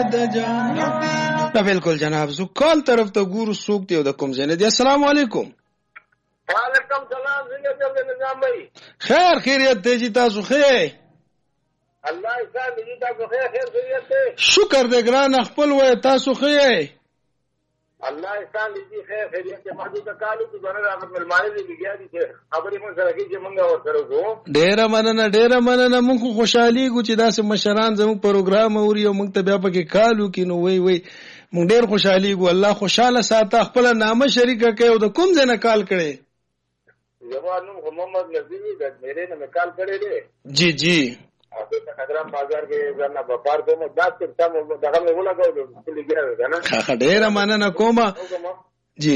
بالکل جناب زو کال طرف ته ګورو څوک دی او د کوم ځای نه دی. السلام علیکم. وعلیکم سلام. څنګه چل دی نظام بھائی؟ خیر خیریت دی جی تاسو خیر؟ الله احسان دی تاسو خیر خیریت دی؟ شکر دی ګران خپل وای تاسو خیر؟ الله احسان دی خیر خیریت دی. ما دې کالو کې بره راغله ملمانه دی بیا دي خبرې مون سره کې چې مونږ ورسره وو. ډیره مننه مونږ خوشحالي ګو چې داسې مشران زموږ پروګرام اوري او مونږ ته بیا پکې کالو کې نو وای مونږ ډیر خوشحالي ګو. الله خوشاله ساته خپل نامه شریکه کوي. او د کوم ځای نه کال کړي؟ جوانو محمد نذیر د میرے نه کال کړي دي. جی اته حضرت بازار کې ځنه وپار کوم داس څه سم دغه مې ولګاو چې لګیږي کنه. ډیره مننه کوم. جی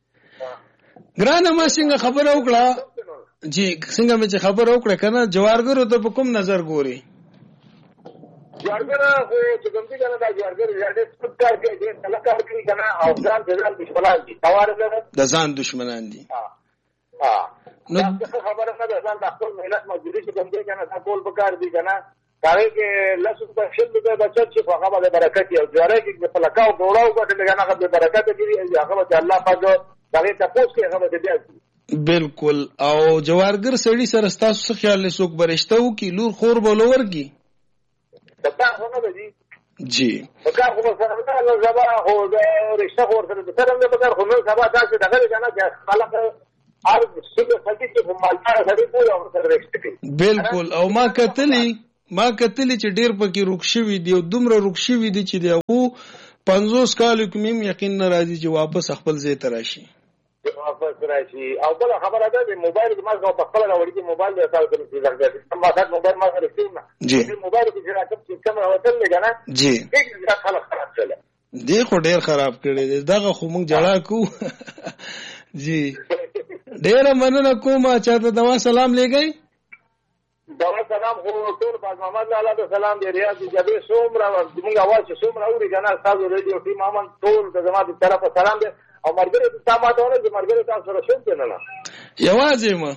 ګرانه ما څنګه خبر وکړه؟ جی څنګه مې چې خبر وکړه کنه جوارګرو ته په کوم نظر ګوري؟ جوارګر خو چې کوم دي کنه دا جوارګر زیاده سپکار کې دي کلاکار کې کنه او ځان دشمنان دي توار د ځان دشمنان دي. نو خبره نه ده ځان د خپل مهنت مزدوري چې کوم دي کنه دا کول پکار دي کنه کاري کې لاسو په شل د بچو چې هغه به برکت او جواره کې په لکاو ګوراو کوته کنه هغه به برکت کیږي هغه به الله پاک دغه تاسو کې هغه به بیا. بالکل. او جوارګر سړی سره تاسو څه خیال لسوک برشته وو کی لور خور بولور کی؟ پتا هغه به دي. جی پکا خو سره الله زبا هو د رشتہ خور سره د سره نه پکار خو نو سبا تاسو دغه کنه چې خلک ارګ څه خلک چې مالدار سړي پوره او سره رښتې کوي. بالکل. او ما کتلی چې ډیر پکې رخصوي دي او دومره رخصوي دي چې دی او 50 کال کوم یقین ناراضي چې واپس خپل ځای ته راشي. او بل خبره ده موبایل کې ما په خپل راوړی چې موبایل د تاسو سره څه ځای ما دا موبایل ما سره څه جی موبایل کې چې راځم چې کوم راوتل لګا جی دا خلک خراب کړل دی خو ډیر خراب کړی دی دغه خو موږ جړا کو. جی ډیر مننه کوم چې دوا سلام لګی. دوا سلام خو ټول باز محمد الله تعالی سلام دی ریاض جبه سومرا موږ اواز چې سومرا اوري کنه تاسو ریډیو ټیم محمد ټول د زماده طرفه سلام دی. او مرګره ته تاسو ته چې مرګره تاسو سره شوم کنه نه یوازې ما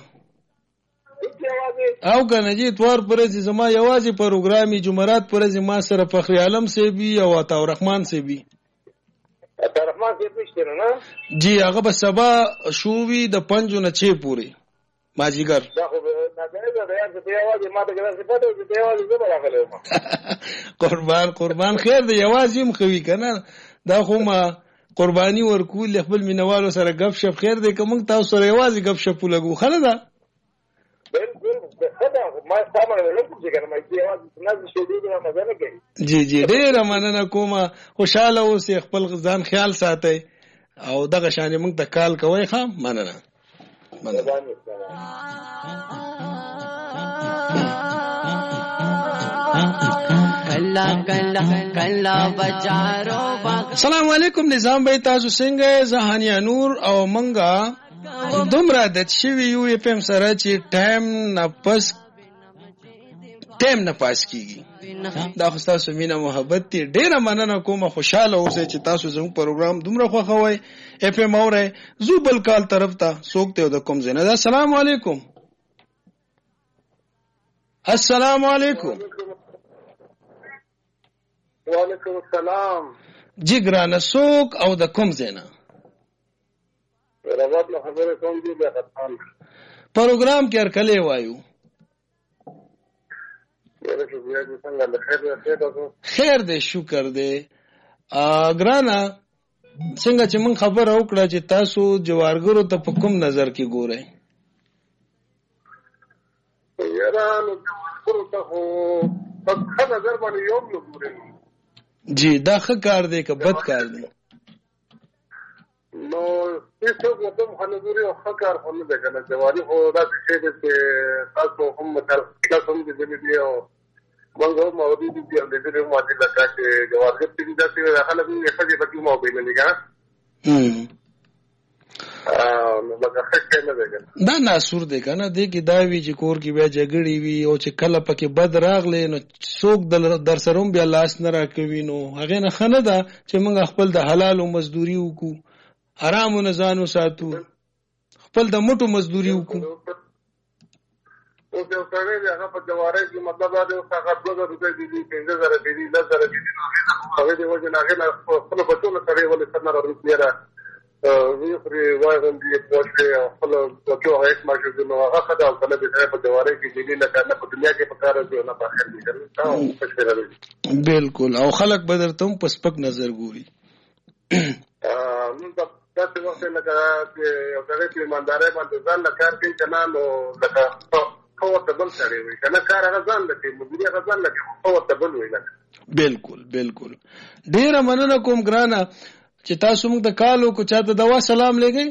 او کنه جی اتوار پرځ زما یوازې پروګرامي جمعرات پرځ ما سره فخر عالم سی بي او عطا الرحمن سی بي. عطا الرحمن سی پښته نه جی هغه به سبا شووي د 5 نه 6 پورې ماجیګر. دا خو نه دا یار ته یوازې ما ته ګرځي پته چې یوازې زه راغلم. قربان خیر دی یوازې مخوي کنه دا خو ما قرباني ورکول خپل مینوالو سره غب شپ خیر دی کوم تاسو سره یوازې غب شپ لګو خله دا. بالکل دا ما سامنے نه کوم څنګه ما چې یوازې نه شې دی نه مزه کوي. جی ډیر مننه کوم. خوشاله اوسئ خپل ځان خیال ساتئ او دغه شان موږ ته کال کوي. ښه مننه. السلام علیکم نظام بھائی تاسو څنګه زهانیا نور او منګه دومره د شوی یو اف ام سره چې ټایم نه پاس کیږي دا خو تاسو مینه محبت دی. ډیره مننه کوم. خوشاله اوسئ چې تاسو زموږ پروګرام دومره خوښوئ. اف ام اورئ. زو بل کال طرف ته څوک ته د کوم ځای نه. السلام علیکم. السلام علیکم. وعلیکم السلام. جی ګرانه څوک او د کوم ځای نه؟ راوات له خبره کوم دی د خطان پروګرام کې ارکلې وایو. خیر دی شکر دی. ګرانه څنګه چې موږ خبره وکړه چې تاسو جوارګرو ته په کوم نظر کې ګورئ؟ یارانو جوارګرو ته خو په ښه نظر باندې یو نه ګورئ. جی دا ښه کار دی که بد کار دی؟ نو هیڅوک کوم خنزوري او ښه کار خو نه دی کنه. جواري خو داسې شی دی چې تاسو هم کلاس هم دې دی او موږ هم اورېدو چې د دې ماده لکه چې جوارګر دې داسې خلک یې ښځې پکې مو بیل نه کنه. نو لکه ښه نه دی کنه. دا ناسور دی کنه. دې کې دا وی چې کور کې بیا جګړې وي او چې کله پکې بد راغلی نو څوک در سره هم بیا لاس نه راکوي. نو هغې نه ښه نه ده چې موږ خپل د حلالو مزدوري وکړو حرامو نه ځان وساتو خپل د مټو مزدوري وکړو. اوس یو سړی دی هغه په جوارۍ کې مطلب دا دی اوس هغه 2000 روپۍ دي 15000 دي 10000 دي هغه د وجه نه هغه خپل بچو نه سره ولې سره راځي را وی خوري وای غوندي پوښتنه خپل بچو هیڅ ماشه نو هغه خدای او کله به په جوارۍ کې دي نه کنه په دنیا کې په کار دی نه په اخر کې کوي څه څه راځي بالکل او خلک به درته په سپک نظر ګوري نو تاسو وخت لکه یو سړی چې ایمانداري باندې ځان له کار کوي کنه نو لکه خو ته بل سړی وي کنه کار هغه ځان لکه مدیریت هغه ځان لکه خو ته بل وي لکه بالکل بالکل ډیر مننه کوم ګرانه چې تاسو موږ د کالو کو چاته دوا سلام لګی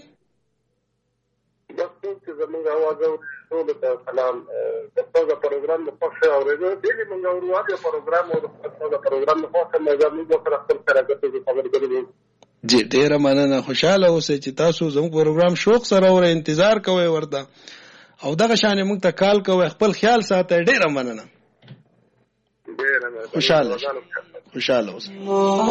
بس چې زموږ اواز ټول ته سلام دغه پروګرام په پښه اورېدو دی موږ ورواده پروګرام او دغه پروګرام په پښه مې موږ سره خپل سره خبرې کوو جی ډیر مننه خوشاله اوسئ چې تاسو زموږ پروګرام شوق سره اور انتظار کوئ ورته او دغه شان موږ ته کال کوئ خپل خیال ساتئ ډیر مننه خوشاله اوسئ